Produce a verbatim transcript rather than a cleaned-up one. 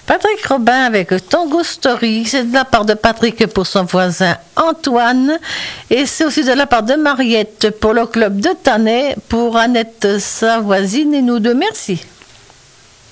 Patrick Robin avec Tango Story, c'est de la part de Patrick pour son voisin Antoine et c'est aussi de la part de Mariette pour le club de Tannay, pour Annette sa voisine et nous deux, merci.